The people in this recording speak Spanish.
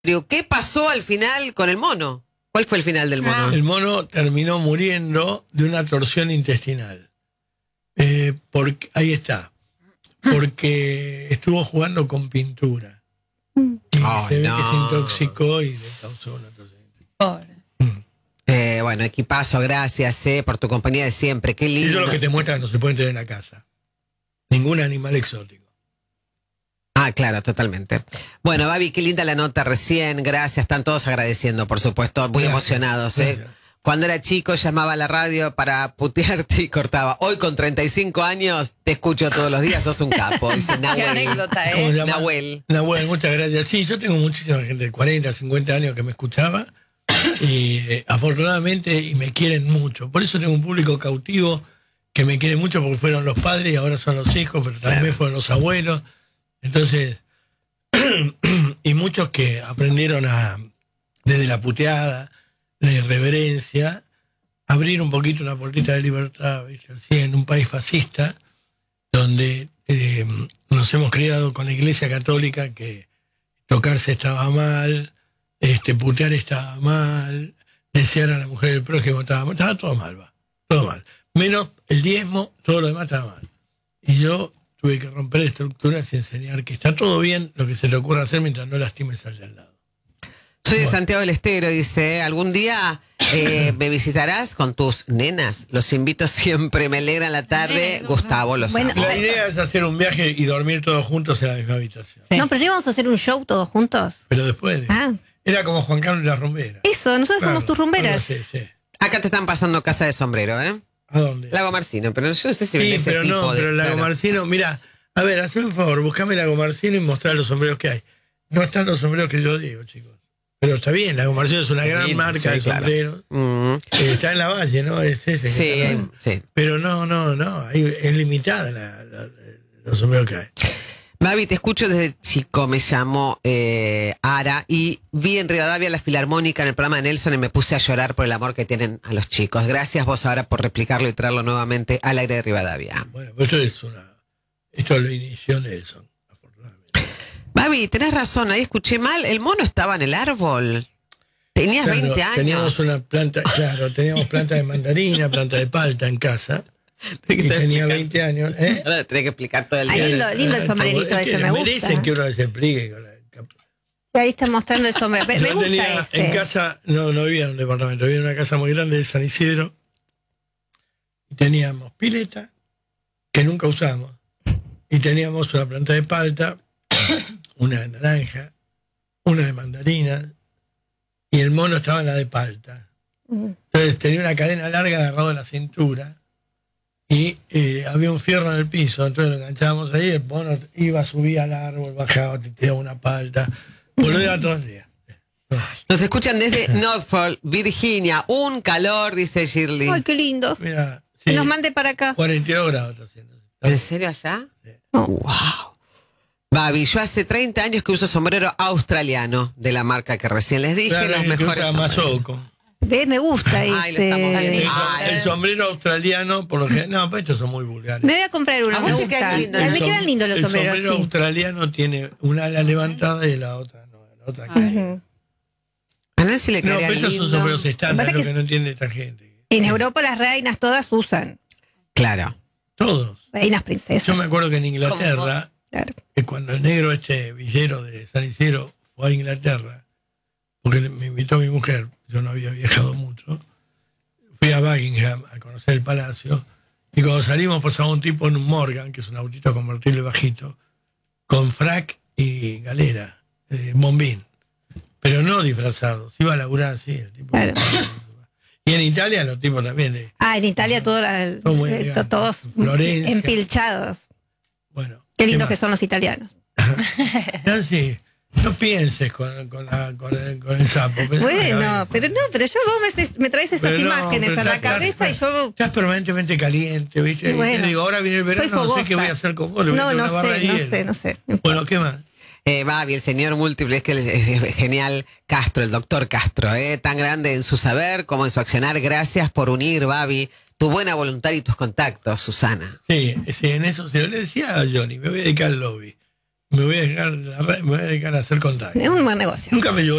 ¿Qué pasó al final con el mono? ¿Cuál fue el final del mono? El mono terminó muriendo de una torsión intestinal. Ahí está. Porque estuvo jugando con pintura. Y se ve que se intoxicó y le causó una torsión intestinal. Bueno, equipazo, gracias por tu compañía de siempre. Qué lindo. Eso es lo que te muestra que no se puede tener en la casa. Ningún animal exótico. Ah, claro, totalmente. Bueno, Babi, qué linda la nota recién, gracias, están todos agradeciendo, por supuesto, muy emocionados. Cuando era chico llamaba a la radio para putearte y cortaba. Hoy con 35 años te escucho todos los días, sos un capo, dice Nahuel. Qué anécdota, Nahuel, muchas gracias. Sí, yo tengo muchísima gente de 40, 50 años que me escuchaba y afortunadamente y me quieren mucho. Por eso tengo un público cautivo que me quiere mucho porque fueron los padres y ahora son los hijos, pero también fueron los abuelos. Entonces, y muchos que aprendieron desde la puteada, la irreverencia, abrir un poquito una puertita de libertad, ¿viste? Así, en un país fascista, donde nos hemos criado con la Iglesia Católica, que tocarse estaba mal, putear estaba mal, desear a la mujer del prójimo estaba todo mal, todo mal. Menos el diezmo, todo lo demás estaba mal. Y yo tuve que romper estructuras y enseñar que está todo bien lo que se te ocurra hacer mientras no lastimes al de al lado. Soy de Santiago del Estero, dice, algún día me visitarás con tus nenas. Los invito siempre, me alegra la tarde. Gustavo, los amo. La idea es hacer un viaje y dormir todos juntos en la misma habitación. Sí. No, pero íbamos a hacer un show todos juntos. Pero después era como Juan Carlos y la rumbera. Eso, nosotros somos tus rumberas. Sí. Acá te están pasando casa de sombrero, ¿eh? ¿A dónde? Lago Marcino, pero yo no sé si sí, ese pero tipo no, pero Lago Marcino, mira, a ver, hazme un favor, buscame Lago Marcino y mostrar los sombreros que hay. No están los sombreros que yo digo, chicos. Pero está bien, Lago Marcino es una gran marca de sombreros. Está en la Valle, ¿no? Es ese. Sí. Pero no, es limitada los sombreros que hay. Babi, te escucho desde chico, me llamo Ara y vi en Rivadavia la Filarmónica en el programa de Nelson y me puse a llorar por el amor que tienen a los chicos. Gracias vos ahora por replicarlo y traerlo nuevamente al aire de Rivadavia. Bueno, pues esto lo inició Nelson, afortunadamente. Babi, tenés razón, ahí escuché mal, el mono estaba en el árbol. Tenías 20 años. Teníamos planta de mandarina, planta de palta en casa. Y tenía 20 años. Ahora tenés que explicar todo el día. Lindo el sombrerito ese, me gusta. Merecen que uno les explique. Ahí está mostrando el sombrero. Me gusta tenía ese. En casa, no vivía en un departamento, vivía en una casa muy grande de San Isidro. Y teníamos pileta, que nunca usamos. Y teníamos una planta de palta, una de naranja, una de mandarina. Y el mono estaba en la de palta. Entonces tenía una cadena larga agarrado de la cintura. Y había un fierro en el piso, entonces lo enganchábamos ahí, el mono iba, subía al árbol, bajaba, te tiraba una palta, volvía todo el día. Nos escuchan desde Norfolk, Virginia, un calor, dice Shirley. Ay, qué lindo. Mira, que nos mande para acá. 42 grados está haciendo. ¿En serio allá? Sí. Wow. Babi, yo hace 30 años que uso sombrero australiano, de la marca que recién les dije, los mejores sombreros. ¿Ves? Me gusta ese. Ay, lo estamos viendo. El sombrero australiano, por lo general. No, pues estos son muy vulgares. Me voy a comprar uno. Me gusta. Me quedan lindos los sombreros. El sombrero australiano tiene una ala levantada y la otra no. La otra cae. A Nancy le quedaría pero estos lindo. son sombreros estándar, lo que no entiende esta gente. En Europa las reinas todas usan. Claro. Todos. Reinas princesas. Yo me acuerdo que en Inglaterra, cuando el negro villero de San Isidro fue a Inglaterra, porque me invitó mi mujer, yo no había viajado mucho, fui a Buckingham a conocer el palacio, y cuando salimos pasaba un tipo en un Morgan, que es un autito convertible bajito, con frac y galera, bombín, pero no disfrazados, iba a laburar así, el tipo. Claro. Y en Italia los tipos también. En Italia todos Florencia. empilchados. Bueno. Qué lindos que son los italianos. Nancy, no pienses con el sapo. Bueno, pero yo vos me traes esas imágenes a la cabeza y yo... Estás permanentemente caliente, ¿viste? Bueno, y te digo, ahora viene el verano, no sé qué voy a hacer con vos. No sé. Bueno, ¿qué más? Babi, el señor múltiple, es que es genial. Castro, el doctor Castro, tan grande en su saber como en su accionar. Gracias por unir, Babi, tu buena voluntad y tus contactos, Susana. Sí, en eso se lo decía a Johnny, me voy a dedicar al lobby. me voy a dedicar a hacer contacto. Es un buen negocio. Nunca me llevó